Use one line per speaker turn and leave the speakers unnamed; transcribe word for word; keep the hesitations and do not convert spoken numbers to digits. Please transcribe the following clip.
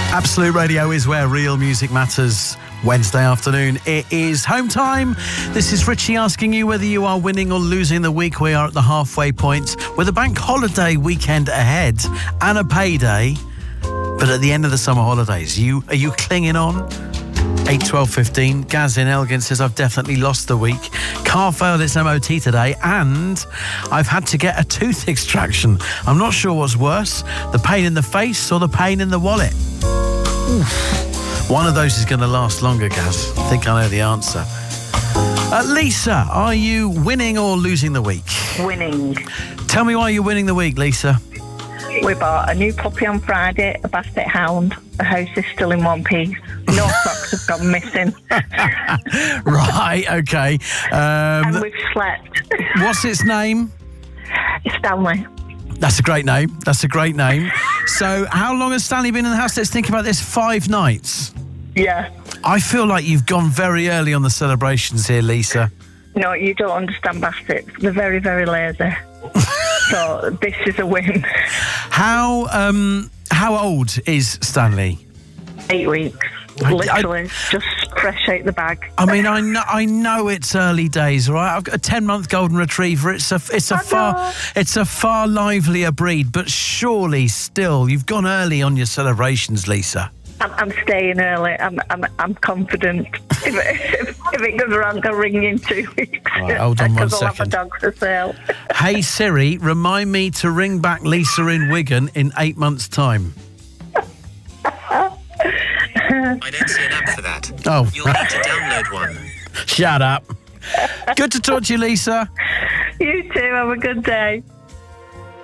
Absolute Radio is where real music matters. Wednesday afternoon, it is home time. This is Richie asking you whether you are winning or losing the week. We are at the halfway point with a bank holiday weekend ahead and a payday. But at the end of the summer holidays, you are you clinging on? eight, twelve, fifteen. Gaz in Elgin says, I've definitely lost the week. Car failed its M O T today and I've had to get a tooth extraction. I'm not sure what's worse, the pain in the face or the pain in the wallet. Oof. One of those is going to last longer, Gaz. I think I know the answer. Uh, Lisa, are you winning or losing the week?
Winning.
Tell me why you're winning the week, Lisa.
We bought a new puppy on Friday, a basset hound. The house is still in one piece. No socks have gone missing.
Right, okay. Um,
and we've slept.
What's its name?
It's Stanley.
That's a great name. That's a great name. So how long has Stanley been in the house? Let's think about this. Five nights.
Yeah.
I feel like you've gone very early on the celebrations here, Lisa.
No, you don't understand bassets. They're very, very lazy. So this is a win.
How um how old is Stanley?
Eight weeks.
I-
Literally, just fresh out the bag.
I mean, I know, I know it's early days, right? I've got a ten-month golden retriever. It's a, it's a
I
far,
know.
it's a far livelier breed. But surely, still, you've gone early on your celebrations, Lisa.
I'm, I'm staying early. I'm, I'm, I'm confident. if, it, if, if it goes wrong, I'll ring you in two weeks.
Right, hold on one
Because I'll have a
second.
dog for sale.
Hey Siri, remind me to ring back Lisa in Wigan in eight months' time.
I don't see an app for that.
Oh,
You'll need to download one.
shut up. Good to talk to you, Lisa.
You too. Have a good day.